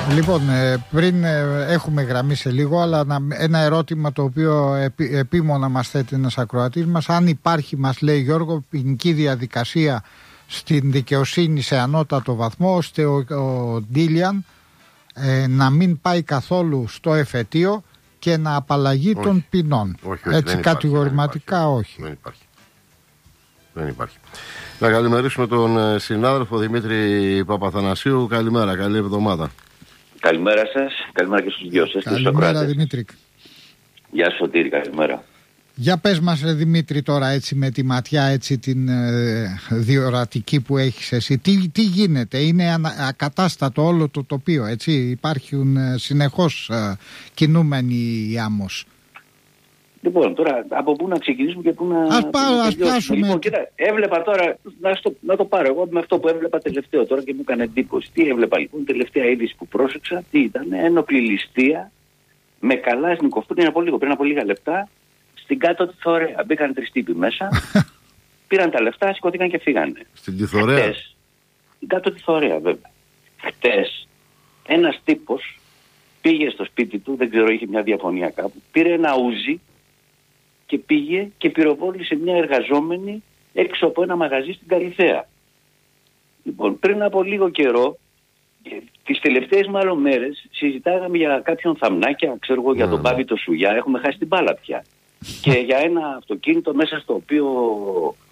Λοιπόν, πριν έχουμε γραμμή σε λίγο, αλλά ένα ερώτημα το οποίο επίμονα μας θέτει ένας ακροατής μας. Αν υπάρχει, μας λέει Γιώργο, ποινική διαδικασία στην δικαιοσύνη σε ανώτατο βαθμό, ώστε ο Ντίλιαν να μην πάει καθόλου στο εφετείο και να απαλλαγεί των ποινών. Έτσι κατηγορηματικά όχι. Δεν υπάρχει. Να καλημερίσουμε τον συνάδελφο Δημήτρη Παπαθανασίου. Καλημέρα, καλή εβδομάδα. Καλημέρα σας, καλημέρα και στους δυο σας. Καλημέρα Δημήτρη. Γεια σου Σωτήρη, καλημέρα. Για πες μας Δημήτρη τώρα έτσι με τη ματιά έτσι την διορατική που έχεις εσύ. Τι γίνεται, είναι ακατάστατο όλο το τοπίο, έτσι, υπάρχουν συνεχώς κινούμενοι οι άμμος. Λοιπόν, τώρα από πού να ξεκινήσουμε και πού να... Ας πιάσουμε. Λοιπόν, κοίτα, έβλεπα τώρα, να το πάρω εγώ με αυτό που έβλεπα τελευταίο τώρα και μου έκανε εντύπωση. Τι έβλεπα λοιπόν, τελευταία είδηση που πρόσεξα, τι ήταν, ένοπλη ληστεία με καλάσνικοφ πριν από λίγα λεπτά, στην κάτω τη Θωρέα. Μπήκαν 3 τύποι μέσα, πήραν τα λεφτά, σηκωθήκαν και φύγανε. Στην τη Θωρέα. Στην κάτω τη Θωρέα βέβαια. Χτες ένας τύπος πήγε στο σπίτι του, δεν ξέρω, είχε μια διαφωνία κάπου, πήρε ένα ούζι και πήγε και πυροβόλησε μια εργαζόμενη έξω από ένα μαγαζί στην Καλιθέα. Λοιπόν, πριν από λίγο καιρό, τις τελευταίες μάλλον μέρες, συζητάγαμε για κάποιον θαμνάκια, ξέρω εγώ, για τον Μπάμπη το Σουγιά, έχουμε χάσει την μπάλα πια. Και για ένα αυτοκίνητο μέσα στο οποίο